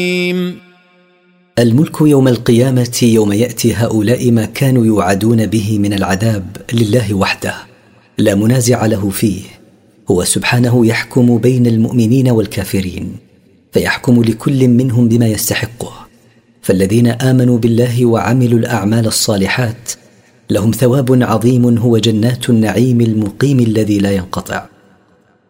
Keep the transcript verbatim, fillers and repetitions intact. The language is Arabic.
الملك يوم القيامة يوم يأتي هؤلاء ما كانوا يوعدون به من العذاب لله وحده لا منازع له فيه. هو سبحانه يحكم بين المؤمنين والكافرين، فيحكم لكل منهم بما يستحقه. فالذين آمنوا بالله وعملوا الأعمال الصالحات لهم ثواب عظيم هو جنات النعيم المقيم الذي لا ينقطع.